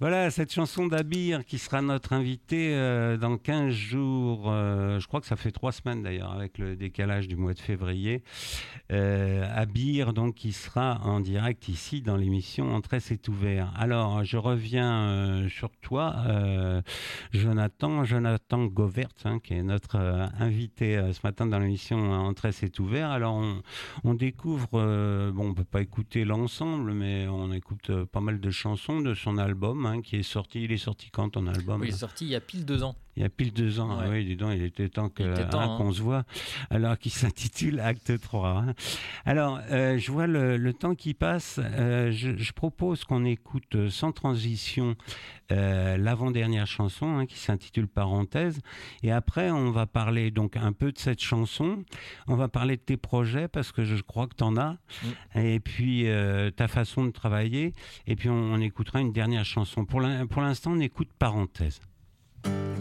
Voilà, cette chanson d'Abir qui sera notre invité dans 15 jours. Je crois que ça fait 3 semaines d'ailleurs, avec le décalage du mois de février. Abir, donc, qui sera en direct ici dans l'émission Entrée, c'est ouvert. Alors, je reviens sur toi, Jonathan Govert, qui est notre invité ce matin dans l'émission Entrée, c'est ouvert. Alors, on découvre, on ne peut pas écouter l'ensemble, mais on écoute pas mal de chansons de son album qui est sorti. Il est sorti quand ton album? Oui, il est sorti il y a pile 2 ans. Il y a pile 2 ans, Ouais. oui, dis donc, il était temps temps, qu'on se voit, alors qu'il s'intitule Acte 3. Alors, je vois le temps qui passe, je propose qu'on écoute sans transition l'avant-dernière chanson qui s'intitule Parenthèse, et après on va parler donc un peu de cette chanson, on va parler de tes projets, parce que je crois que tu en as, et puis ta façon de travailler, et puis on écoutera une dernière chanson. Pour l'instant, on écoute Parenthèse.